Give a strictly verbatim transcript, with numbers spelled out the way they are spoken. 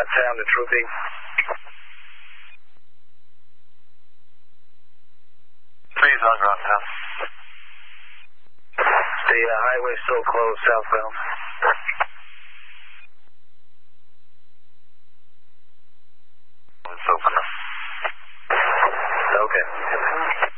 sound to trooping. Please on ground now. The uh, highway's still closed southbound.